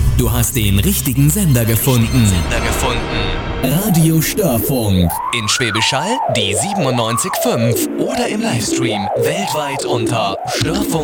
Du hast den richtigen Sender gefunden. Radio Störfunk. In Schwäbisch Hall die 97.5 oder im Livestream weltweit unter Störfunk.